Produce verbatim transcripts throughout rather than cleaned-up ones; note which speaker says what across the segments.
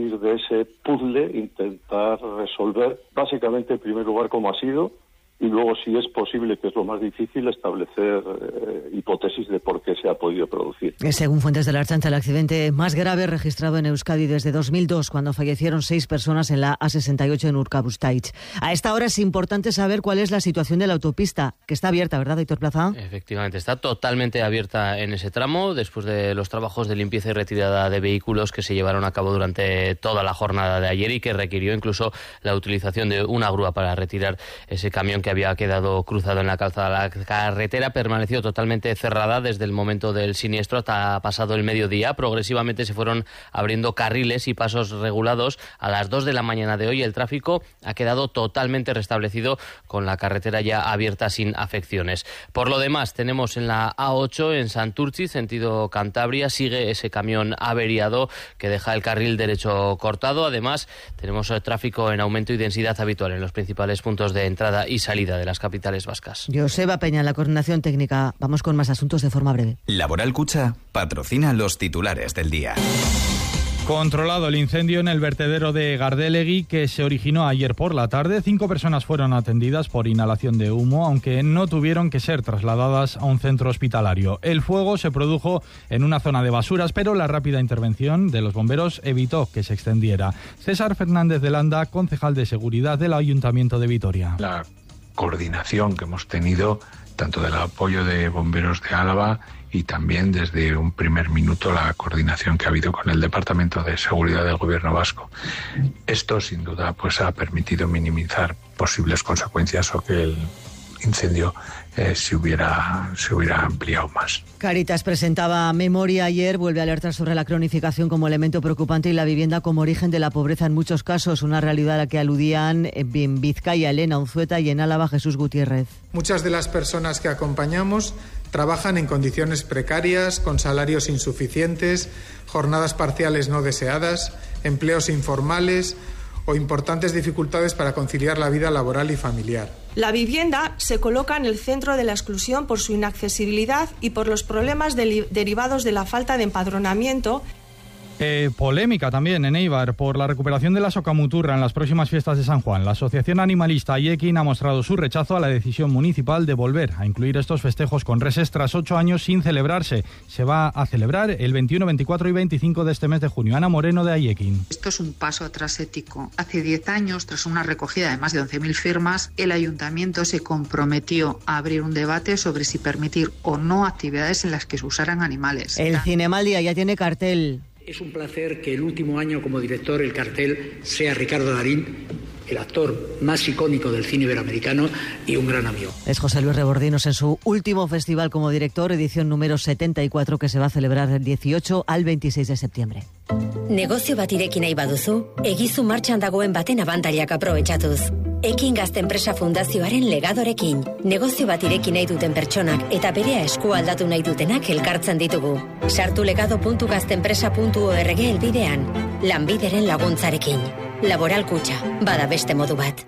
Speaker 1: partir de ese puzzle, intentar resolver básicamente, en primer lugar, cómo ha sido, y luego, si es posible, que es lo más difícil, establecer eh, hipótesis de por qué se ha podido producir.
Speaker 2: Según fuentes de la Ertzaintza, el accidente más grave registrado en Euskadi desde dos mil dos, cuando fallecieron seis personas en la A sesenta y ocho en Urkabustaiz. A esta hora es importante saber cuál es la situación de la autopista, que está abierta, ¿verdad, Aitor Plaza?
Speaker 3: Efectivamente, está totalmente abierta en ese tramo, después de los trabajos de limpieza y retirada de vehículos que se llevaron a cabo durante toda la jornada de ayer y que requirió incluso la utilización de una grúa para retirar ese camión que había quedado cruzado en la calzada. La carretera permaneció totalmente cerrada desde el momento del siniestro hasta pasado el mediodía. Progresivamente se fueron abriendo carriles y pasos regulados. A las dos de la mañana de hoy el tráfico ha quedado totalmente restablecido, con la carretera ya abierta sin afecciones. Por lo demás, tenemos en la A ocho en Santurtzi, sentido Cantabria, sigue ese camión averiado que deja el carril derecho cortado. Además, tenemos el tráfico en aumento y densidad habitual en los principales puntos de entrada y salida de las capitales vascas.
Speaker 2: Joseba Peña, la coordinación técnica. Vamos con más asuntos de forma breve.
Speaker 4: Laboral Cucha patrocina los titulares del día.
Speaker 5: Controlado el incendio en el vertedero de Gardelegui, que se originó ayer por la tarde. Cinco personas fueron atendidas por inhalación de humo, aunque no tuvieron que ser trasladadas a un centro hospitalario. El fuego se produjo en una zona de basuras, pero la rápida intervención de los bomberos evitó que se extendiera. César Fernández de Landa, concejal de Seguridad del Ayuntamiento de Vitoria.
Speaker 6: La coordinación que hemos tenido, tanto del apoyo de Bomberos de Álava y también desde un primer minuto la coordinación que ha habido con el Departamento de Seguridad del Gobierno vasco. Esto sin duda pues ha permitido minimizar posibles consecuencias o que el incendio eh, se hubiera se hubiera ampliado más.
Speaker 2: Cáritas presentaba memoria ayer, vuelve a alertar sobre la cronificación como elemento preocupante y la vivienda como origen de la pobreza en muchos casos, una realidad a la que aludían en Vizcaya Elena Unzueta y en Álava Jesús Gutiérrez.
Speaker 7: Muchas de las personas que acompañamos trabajan en condiciones precarias, con salarios insuficientes, jornadas parciales no deseadas, empleos informales o importantes dificultades para conciliar la vida laboral y familiar.
Speaker 8: La vivienda se coloca en el centro de la exclusión por su inaccesibilidad y por los problemas de- derivados de la falta de empadronamiento.
Speaker 5: Eh, polémica también en Eibar por la recuperación de la socamuturra en las próximas fiestas de San Juan. La asociación animalista Aiekin ha mostrado su rechazo a la decisión municipal de volver a incluir estos festejos con reses tras ocho años sin celebrarse. Se va a celebrar el veintiuno, veinticuatro y veinticinco de este mes de junio. Ana Moreno, de Aiekin.
Speaker 9: Esto es un paso atrás ético. Hace diez años, tras una recogida de más de once mil firmas, el ayuntamiento se comprometió a abrir un debate sobre si permitir o no actividades en las que se usaran animales.
Speaker 2: El Cinemaldia ya tiene cartel.
Speaker 10: Es un placer que el último año como director el cartel sea Ricardo Darín, el actor más icónico del cine iberoamericano y un gran amigo.
Speaker 2: Es José Luis Rebordinos en su último festival como director, edición número setenta y cuatro, que se va a celebrar del dieciocho al veintiséis de septiembre.
Speaker 11: Negozio bat ireki nahi baduzu, egizu martxan dagoen baten abantariak aprobetxatuz. Ekin Gazte Enpresa Fundazioaren legadorekin. Negozio bat ireki nahi duten pertsonak eta berea esku aldatu nahi dutenak elkartzen ditugu. Sartu legado puntu gazteenpresa puntu org elbidean. Lanbideren laguntzarekin. Laboral Kutxa, bada beste modu bat.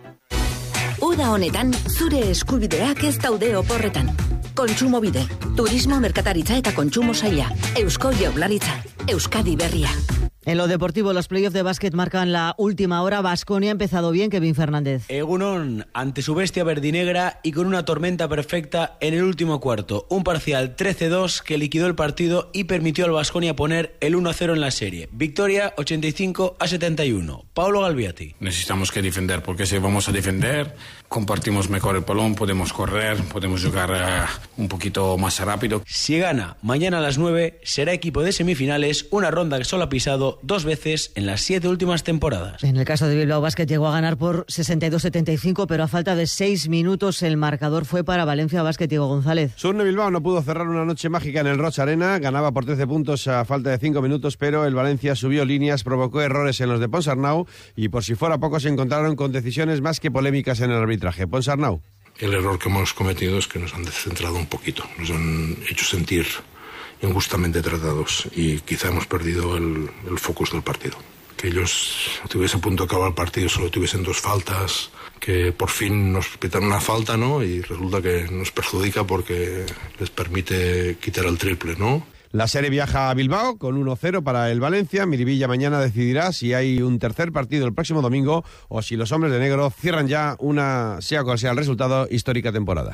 Speaker 12: Uda honetan, zure eskubideak ez daude oporretan. Kontsumobide, turismo, merkataritza eta kontsumo saila. Eusko Jaurlaritza, Euskadi Berria.
Speaker 2: En lo deportivo, los playoffs de básquet marcan la última hora. Baskonia ha empezado bien, Kevin Fernández.
Speaker 13: Egunon, ante su bestia verdinegra y con una tormenta perfecta en el último cuarto. Un parcial trece dos que liquidó el partido y permitió al Baskonia poner el uno a cero en la serie. Victoria ochenta y cinco a setenta y uno. Paulo Galviati.
Speaker 14: Necesitamos que defender, porque si vamos a defender, compartimos mejor el balón, podemos correr, podemos jugar uh, un poquito más rápido.
Speaker 13: Si gana mañana a las nueve, será equipo de semifinales, una ronda que solo ha pisado dos veces en las siete últimas temporadas.
Speaker 2: En el caso de Bilbao Basket llegó a ganar por sesenta y dos setenta y cinco, pero a falta de seis minutos el marcador fue para Valencia Basket. Diego González.
Speaker 15: Surne Bilbao no pudo cerrar una noche mágica en el Rocha Arena, ganaba por trece puntos a falta de cinco minutos, pero el Valencia subió líneas, provocó errores en los de Ponsarnau y por si fuera poco se encontraron con decisiones más que polémicas en el arbitraje. Ponsarnau.
Speaker 14: El error que hemos cometido es que nos han descentrado un poquito, nos han hecho sentir injustamente tratados y quizá hemos perdido el, el focus del partido. Que ellos tuviesen a punto de acabar el partido, solo tuviesen dos faltas, que por fin nos pitaron una falta, ¿no? Y resulta que nos perjudica porque les permite quitar el triple, ¿no?
Speaker 15: La Serie viaja a Bilbao con uno cero para el Valencia. Miribilla mañana decidirá si hay un tercer partido el próximo domingo o si los hombres de negro cierran ya una, sea cual sea el resultado, histórica temporada.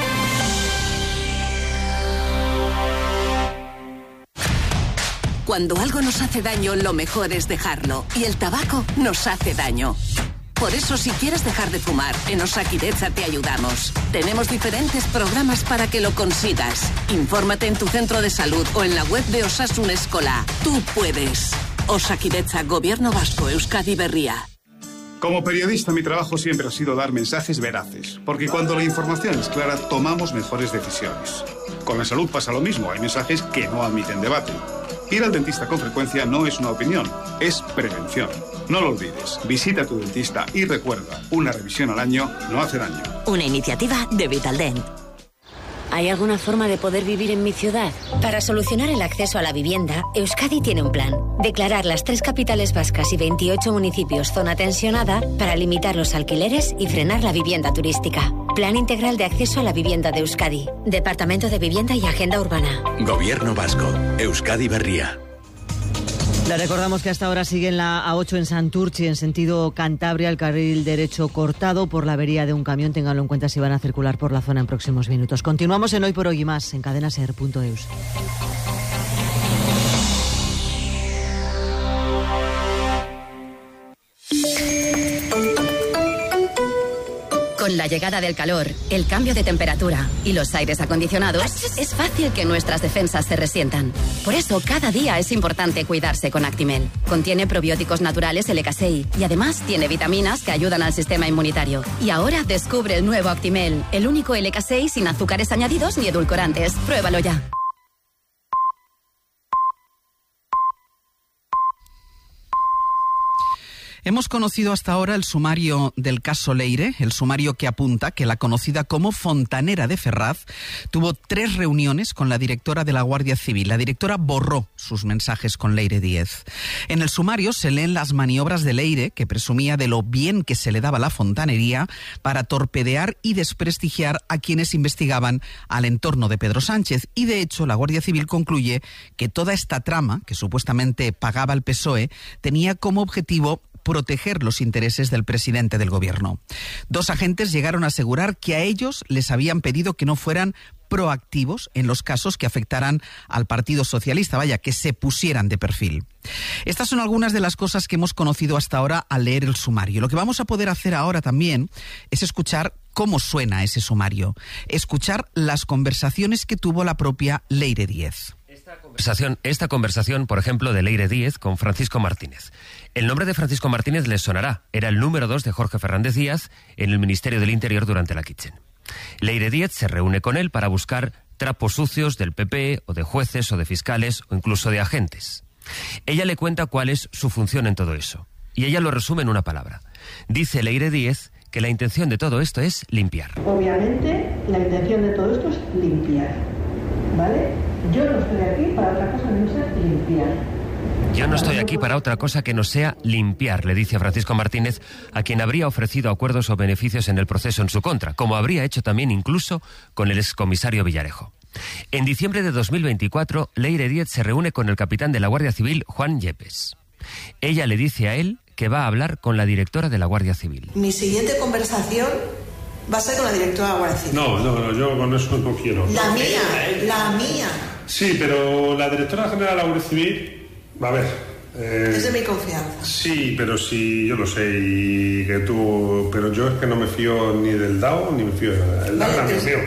Speaker 12: Cuando algo nos hace daño, lo mejor es dejarlo. Y el tabaco nos hace daño. Por eso, si quieres dejar de fumar, en Osakidetza te ayudamos. Tenemos diferentes programas para que lo consigas. Infórmate en tu centro de salud o en la web de Osasun Eskola. Tú puedes. Osakidetza, Gobierno Vasco, Euskadi Berria.
Speaker 16: Como periodista, mi trabajo siempre ha sido dar mensajes veraces, porque cuando la información es clara, tomamos mejores decisiones. Con la salud pasa lo mismo, hay mensajes que no admiten debate. Ir al dentista con frecuencia no es una opinión, es prevención. No lo olvides, visita a tu dentista y recuerda, una revisión al año no hace daño.
Speaker 17: Una iniciativa de Vitaldent. ¿Hay alguna forma de poder vivir en mi ciudad?
Speaker 11: Para solucionar el acceso a la vivienda, Euskadi tiene un plan. Declarar las tres capitales vascas y veintiocho municipios zona tensionada para limitar los alquileres y frenar la vivienda turística. Plan Integral de Acceso a la Vivienda de Euskadi. Departamento de Vivienda y Agenda Urbana.
Speaker 18: Gobierno Vasco. Euskadi Berria.
Speaker 2: Le recordamos que hasta ahora sigue en la A ocho en Santurtzi, en sentido Cantabria, el carril derecho cortado por la avería de un camión. Ténganlo en cuenta si van a circular por la zona en próximos minutos. Continuamos en Hoy por Hoy y Más, en cadena ser punto eus.
Speaker 19: Con la llegada del calor, el cambio de temperatura y los aires acondicionados, es fácil que nuestras defensas se resientan. Por eso, cada día es importante cuidarse con Actimel. Contiene probióticos naturales L K seis y además tiene vitaminas que ayudan al sistema inmunitario. Y ahora descubre el nuevo Actimel, el único L K seis sin azúcares añadidos ni edulcorantes. Pruébalo ya.
Speaker 20: Hemos conocido hasta ahora el sumario del caso Leire, el sumario que apunta que la conocida como Fontanera de Ferraz tuvo tres reuniones con la directora de la Guardia Civil. La directora borró sus mensajes con Leire Díez. En el sumario se leen las maniobras de Leire, que presumía de lo bien que se le daba la fontanería para torpedear y desprestigiar a quienes investigaban al entorno de Pedro Sánchez. Y de hecho, la Guardia Civil concluye que toda esta trama, que supuestamente pagaba el P S O E, tenía como objetivo proteger los intereses del presidente del gobierno. Dos agentes llegaron a asegurar que a ellos les habían pedido que no fueran proactivos en los casos que afectaran al Partido Socialista, vaya, que se pusieran de perfil. Estas son algunas de las cosas que hemos conocido hasta ahora al leer el sumario. Lo que vamos a poder hacer ahora también es escuchar cómo suena ese sumario, escuchar las conversaciones que tuvo la propia Leire Díez.
Speaker 21: Conversación, esta conversación, por ejemplo, de Leire Díez con Francisco Martínez. El nombre de Francisco Martínez les sonará. Era el número dos de Jorge Fernández Díaz en el Ministerio del Interior durante la Kitchen. Leire Díez se reúne con él para buscar trapos sucios del P P o de jueces o de fiscales o incluso de agentes. Ella le cuenta cuál es su función en todo eso. Y ella lo resume en una palabra. Dice Leire Díez que la intención de todo esto es limpiar.
Speaker 22: Obviamente, la intención de todo esto es limpiar. ¿Vale? Yo no estoy aquí para otra cosa que no sea limpiar.
Speaker 21: Yo no estoy aquí para otra cosa que no sea limpiar, le dice a Francisco Martínez, a quien habría ofrecido acuerdos o beneficios en el proceso en su contra, como habría hecho también incluso con el excomisario Villarejo. En diciembre de dos mil veinticuatro, Leire Díez se reúne con el capitán de la Guardia Civil, Juan Yepes. Ella le dice a él que va a hablar con la directora de la Guardia Civil.
Speaker 23: Mi siguiente conversación va a ser con la directora de la Guardia Civil.
Speaker 14: No, no, no, yo con eso no quiero.
Speaker 23: La mía, la mía.
Speaker 14: Sí, pero la directora general de la Guardia Civil, a ver... Eh,
Speaker 23: es de mi confianza.
Speaker 14: Sí, pero sí, yo lo sé, y que tú... Pero yo es que no me fío ni del D A O, ni me fío de nada. El D A O también es mío.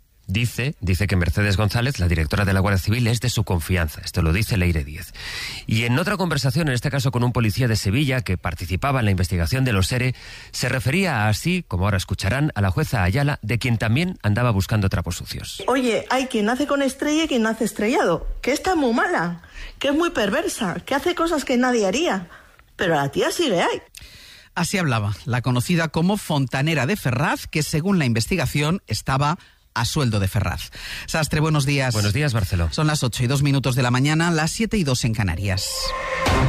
Speaker 21: Dice, dice que Mercedes González, la directora de la Guardia Civil, es de su confianza. Esto lo dice Leire Díez. Y en otra conversación, en este caso con un policía de Sevilla que participaba en la investigación de los ERE, se refería así, como ahora escucharán, a la jueza Ayala, de quien también andaba buscando trapos sucios.
Speaker 23: Oye, hay quien nace con estrella y quien nace estrellado, que está muy mala, que es muy perversa, que hace cosas que nadie haría. Pero la tía sigue ahí.
Speaker 20: Así hablaba la conocida como Fontanera de Ferraz, que según la investigación estaba a sueldo de Ferraz. Sastre, buenos días.
Speaker 21: Buenos días, Barceló.
Speaker 20: Son las ocho y dos minutos de la mañana, las siete y dos en Canarias.